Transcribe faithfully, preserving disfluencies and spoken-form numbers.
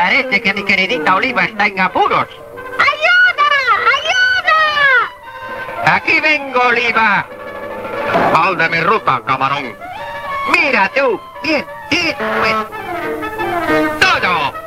Parece que mi queridita Oliva está en apuros. ¡Ayuda! ¡Ayuda! Aquí vengo, Oliva. Mal de mi ruta, camarón. Mira tú. Bien, bien, pues. ¡Todo!